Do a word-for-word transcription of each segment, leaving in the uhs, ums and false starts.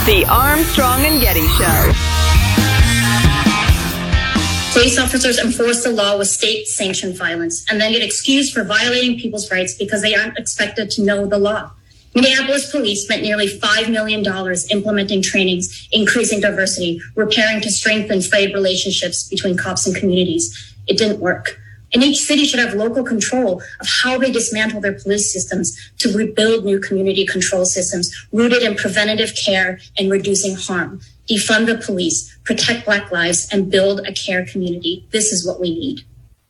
The Armstrong and Getty Show. Police officers enforce the law with state-sanctioned violence and then get excused for violating people's rights because they aren't expected to know the law. Minneapolis police spent nearly five million dollars implementing trainings, increasing diversity, repairing to strengthen frayed relationships between cops and communities. It didn't work. And each city should have local control of how they dismantle their police systems to rebuild new community control systems rooted in preventative care and reducing harm. Defund the police, protect Black lives, and build a care community. This is what we need.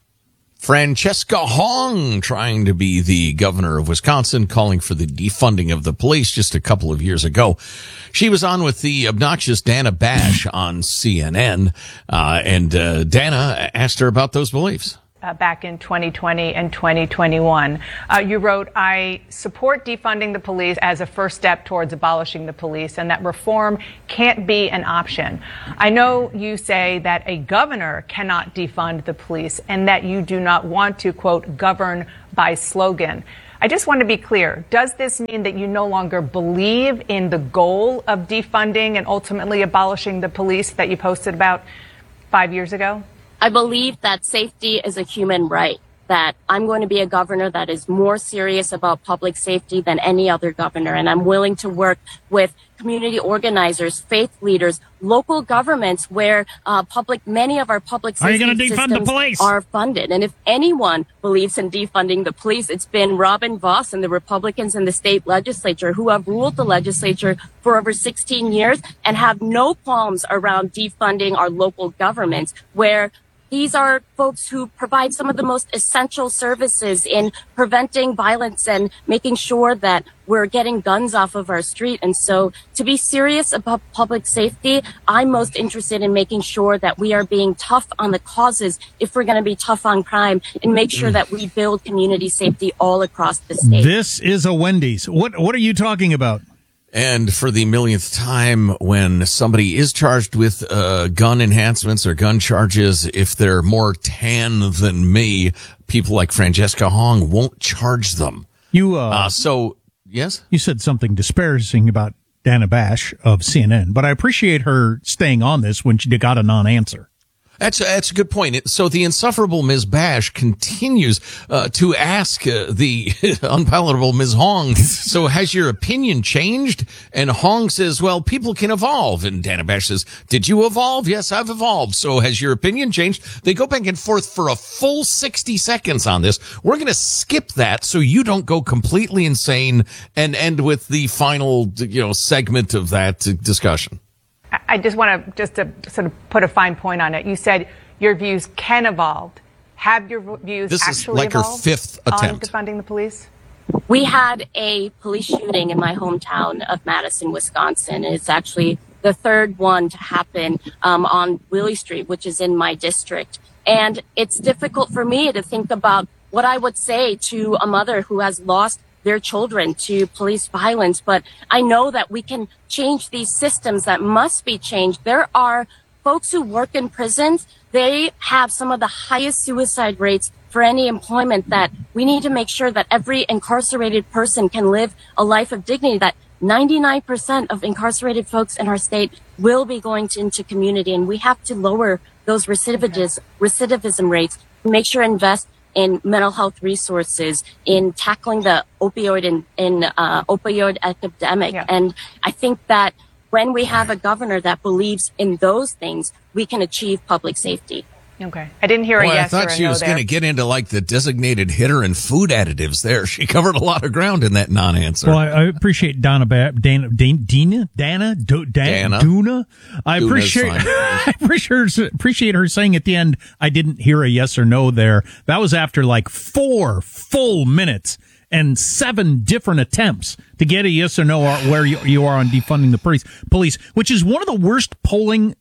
Francesca Hong trying to be the governor of Wisconsin, calling for the defunding of the police just a couple of years ago. She was on with the obnoxious Dana Bash on C N N, uh, and uh, Dana asked her about those beliefs. Uh, back in twenty twenty and twenty twenty-one. Uh, you wrote, I support defunding the police as a first step towards abolishing the police and that reform can't be an option. I know you say that a governor cannot defund the police and that you do not want to, quote, govern by slogan. I just want to be clear. Does this mean that you no longer believe in the goal of defunding and ultimately abolishing the police that you posted about five years ago? I believe that safety is a human right, that I'm going to be a governor that is more serious about public safety than any other governor. And I'm willing to work with community organizers, faith leaders, local governments where uh, public, many of our public safety are you going to defund the police? Are funded. And if anyone believes in defunding the police, it's been Robin Voss and the Republicans in the state legislature who have ruled the legislature for over sixteen years and have no qualms around defunding our local governments, where these are folks who provide some of the most essential services in preventing violence and making sure that we're getting guns off of our street. And so to be serious about public safety, I'm most interested in making sure that we are being tough on the causes if we're going to be tough on crime and make sure that we build community safety all across the state. This is a Wendy's. What, what are you talking about? And for the millionth time, when somebody is charged with uh, gun enhancements or gun charges, if they're more tan than me, people like Francesca Hong won't charge them. You, uh, uh so yes, you said something disparaging about Dana Bash of C N N, but I appreciate her staying on this when she got a non-answer. That's a, that's a good point. So the insufferable Miz Bash continues uh, to ask uh, the unpalatable Miz Hong, so has your opinion changed? And Hong says, well, people can evolve. And Dana Bash says, did you evolve? Yes, I've evolved. So has your opinion changed? They go back and forth for a full sixty seconds on this. We're going to skip that so you don't go completely insane and end with the final, you know, segment of that discussion. I just want to just to sort of put a fine point on it. You said your views can evolve. Have your views this actually is like evolved her fifth attempt on defunding the police? We had a police shooting in my hometown of Madison, Wisconsin. It's actually the third one to happen um, on Willie Street, which is in my district. And it's difficult for me to think about what I would say to a mother who has lost their children to police violence. But I know that we can change these systems that must be changed. There are folks who work in prisons. They have some of the highest suicide rates for any employment, that we need to make sure that every incarcerated person can live a life of dignity, that ninety-nine percent of incarcerated folks in our state will be going to, into community. And we have to lower those recidivism, recidivism rates, make sure to invest in mental health resources, in tackling the opioid and in, uh, opioid epidemic. Yeah. And I think that when we have a governor that believes in those things, we can achieve public safety. Okay. I didn't hear a Boy, yes I or thought a she no was there. going to get into like the designated hitter and food additives there. She covered a lot of ground in that non-answer. Well, I, I appreciate Donna, ba- Dana, Dana, Dana, Dana, Do, Dan, Dana. Duna. I Duna's appreciate, fine. I appreciate her, appreciate her saying at the end, I didn't hear a yes or no there. That was after like four full minutes and seven different attempts to get a yes or no where you, you are on defunding the police, police, which is one of the worst polling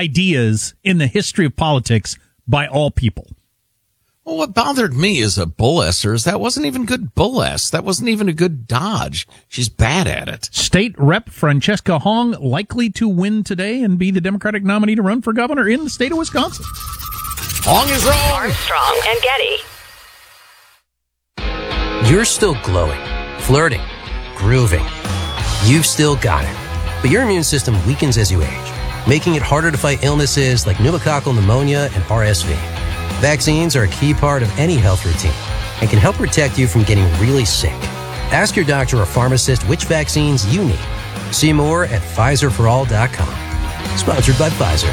ideas in the history of politics by all people. Well, what bothered me as a bullesser is that wasn't even good bulless. That wasn't even a good dodge. She's bad at it. State Rep Francesca Hong likely to win today and be the Democratic nominee to run for governor in the state of Wisconsin. Hong is wrong. Armstrong and Getty. You're still glowing, flirting, grooving. You've still got it. But your immune system weakens as you age, making it harder to fight illnesses like pneumococcal pneumonia and R S V. Vaccines are a key part of any health routine and can help protect you from getting really sick. Ask your doctor or pharmacist which vaccines you need. See more at Pfizer for all dot com. Sponsored by Pfizer.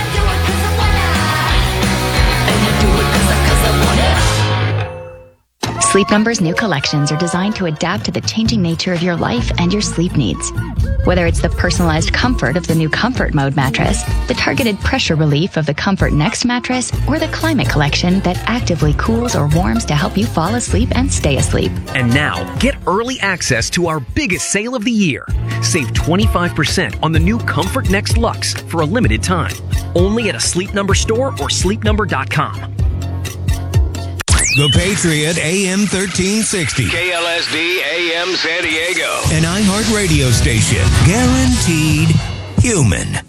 Sleep Number's new collections are designed to adapt to the changing nature of your life and your sleep needs. Whether it's the personalized comfort of the new Comfort Mode mattress, the targeted pressure relief of the Comfort Next mattress, or the Climate Collection that actively cools or warms to help you fall asleep and stay asleep. And now, get early access to our biggest sale of the year. Save twenty-five percent on the new Comfort Next Luxe for a limited time. Only at a Sleep Number store or sleep number dot com. The Patriot A M thirteen sixty. K L S D A M San Diego. An iHeart radio station. Guaranteed human.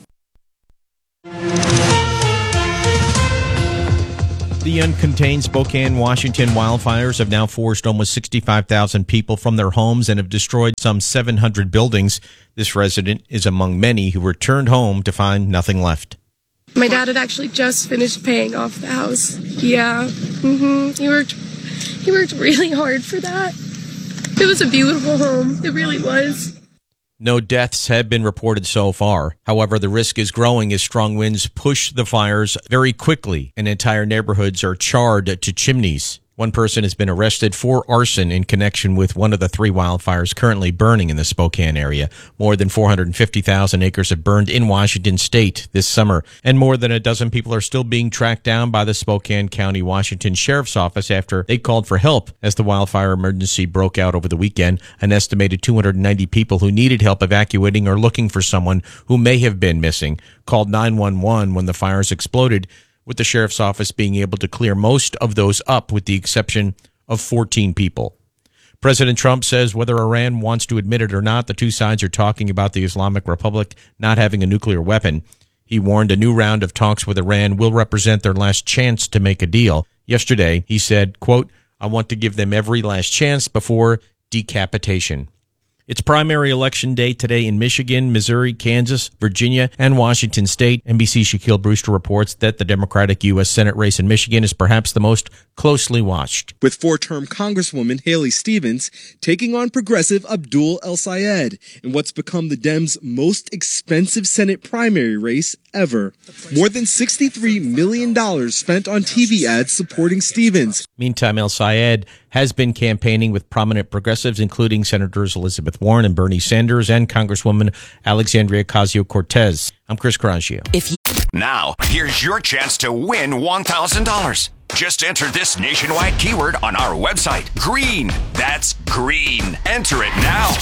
The uncontained Spokane, Washington wildfires have now forced almost sixty-five thousand people from their homes and have destroyed some seven hundred buildings. This resident is among many who returned home to find nothing left. My dad had actually just finished paying off the house. Yeah. Mm-hmm. He worked he worked really hard for that. It was a beautiful home. It really was. No deaths have been reported so far. However, the risk is growing as strong winds push the fires very quickly and entire neighborhoods are charred to chimneys. One person has been arrested for arson in connection with one of the three wildfires currently burning in the Spokane area. More than four hundred fifty thousand acres have burned in Washington state this summer, and more than a dozen people are still being tracked down by the Spokane County, Washington Sheriff's Office after they called for help as the wildfire emergency broke out over the weekend. An estimated two hundred ninety people who needed help evacuating or looking for someone who may have been missing called nine one one when the fires exploded, with the sheriff's office being able to clear most of those up with the exception of fourteen people. President Trump says whether Iran wants to admit it or not, the two sides are talking about the Islamic Republic not having a nuclear weapon. He warned a new round of talks with Iran will represent their last chance to make a deal. Yesterday, he said, quote, "I want to give them every last chance before decapitation." It's primary election day today in Michigan, Missouri, Kansas, Virginia, and Washington state. N B C's Shaquille Brewster reports that the Democratic U S Senate race in Michigan is perhaps the most closely watched. With four-term Congresswoman Haley Stevens taking on progressive Abdul El-Sayed in what's become the Dems' most expensive Senate primary race ever. More than sixty-three million dollars spent on T V ads supporting Stevens. Meantime, El-Sayed has been campaigning with prominent progressives, including Senators Elizabeth Warren and Bernie Sanders and Congresswoman Alexandria Ocasio-Cortez. I'm Chris Carragio. If you- now, here's your chance to win one thousand dollars. Just enter this nationwide keyword on our website. Green. That's green. Enter it now.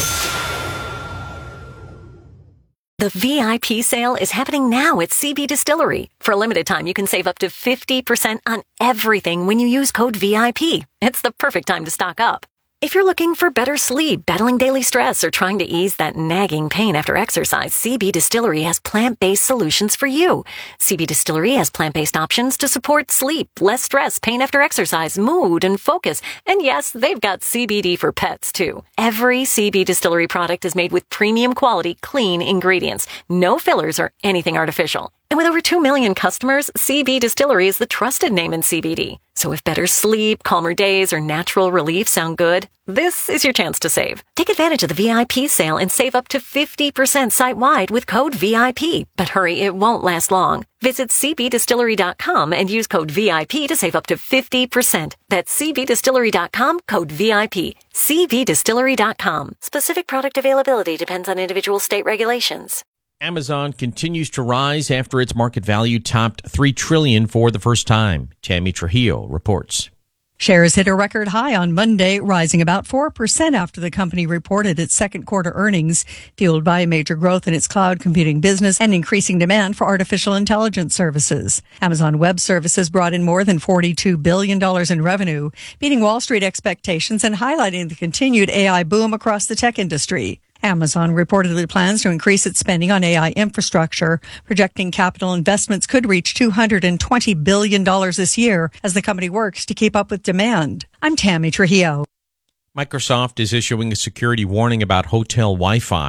The V I P sale is happening now at C B Distillery. For a limited time, you can save up to fifty percent on everything when you use code V I P. It's the perfect time to stock up. If you're looking for better sleep, battling daily stress, or trying to ease that nagging pain after exercise, C B Distillery has plant-based solutions for you. C B Distillery has plant-based options to support sleep, less stress, pain after exercise, mood, and focus. And yes, they've got C B D for pets, too. Every C B Distillery product is made with premium quality, clean ingredients. No fillers or anything artificial. And with over two million customers, C B Distillery is the trusted name in C B D. So if better sleep, calmer days, or natural relief sound good, this is your chance to save. Take advantage of the V I P sale and save up to fifty percent site-wide with code V I P. But hurry, it won't last long. Visit c b distillery dot com and use code V I P to save up to fifty percent. That's c b distillery dot com, code V I P. c b distillery dot com. Specific product availability depends on individual state regulations. Amazon continues to rise after its market value topped three trillion dollars for the first time. Tammy Trujillo reports. Shares hit a record high on Monday, rising about four percent after the company reported its second quarter earnings, fueled by major growth in its cloud computing business and increasing demand for artificial intelligence services. Amazon Web Services brought in more than forty-two billion dollars in revenue, beating Wall Street expectations and highlighting the continued A I boom across the tech industry. Amazon reportedly plans to increase its spending on A I infrastructure, projecting capital investments could reach two hundred twenty billion dollars this year as the company works to keep up with demand. I'm Tammy Trujillo. Microsoft is issuing a security warning about hotel Wi-Fi.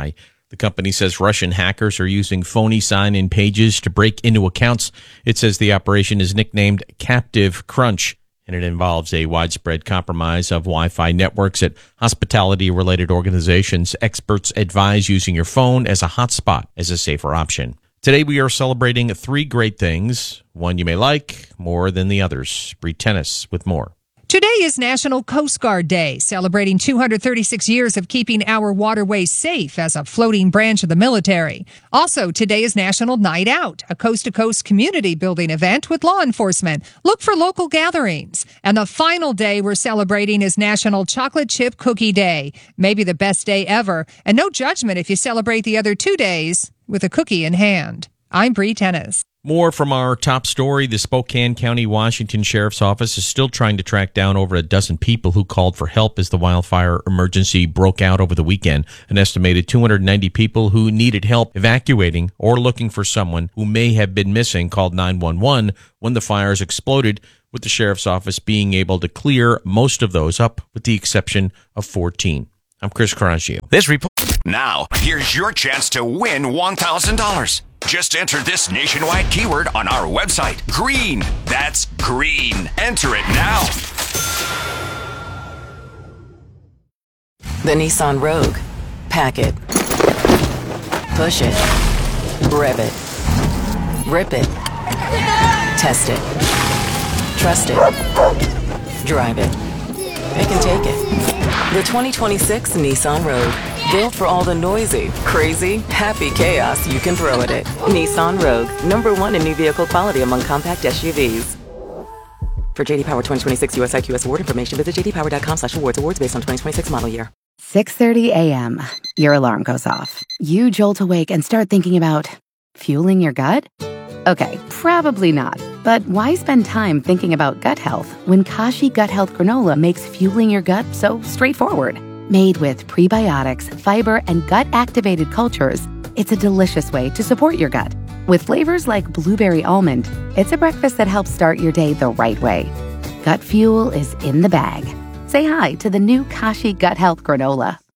The company says Russian hackers are using phony sign-in pages to break into accounts. It says the operation is nicknamed Captive Crunch, and it involves a widespread compromise of Wi-Fi networks at hospitality-related organizations. Experts advise using your phone as a hotspot as a safer option. Today we are celebrating three great things, one you may like more than the others. Bree Tennis with more. Today is National Coast Guard Day, celebrating two hundred thirty-six years of keeping our waterways safe as a floating branch of the military. Also, today is National Night Out, a coast-to-coast community building event with law enforcement. Look for local gatherings. And the final day we're celebrating is National Chocolate Chip Cookie Day, maybe the best day ever. And no judgment if you celebrate the other two days with a cookie in hand. I'm Bree Tennis. More from our top story. The Spokane County, Washington Sheriff's Office is still trying to track down over a dozen people who called for help as the wildfire emergency broke out over the weekend. An estimated two hundred ninety people who needed help evacuating or looking for someone who may have been missing called nine one one when the fires exploded, with the Sheriff's Office being able to clear most of those up with the exception of fourteen. I'm Chris Caraccio. This report. Now, here's your chance to win one thousand dollars. Just enter this nationwide keyword on our website. Green. That's green. Enter it now. The Nissan Rogue. Pack it. Push it. Rev it. Rip it. Test it. Trust it. Drive it. They can take it. The twenty twenty-six Nissan Rogue. Built for all the noisy, crazy, happy chaos you can throw at it. Nissan Rogue, number one in new vehicle quality among compact S U Vs. For J D Power twenty twenty-six U S I Q S award information, visit j d power dot com slash awards. Awards based on twenty twenty-six model year. six thirty a.m. Your alarm goes off. You jolt awake and start thinking about fueling your gut? Okay, probably not. But why spend time thinking about gut health when Kashi Gut Health Granola makes fueling your gut so straightforward? Made with prebiotics, fiber, and gut-activated cultures, it's a delicious way to support your gut. With flavors like blueberry almond, it's a breakfast that helps start your day the right way. Gut fuel is in the bag. Say hi to the new Kashi Gut Health Granola.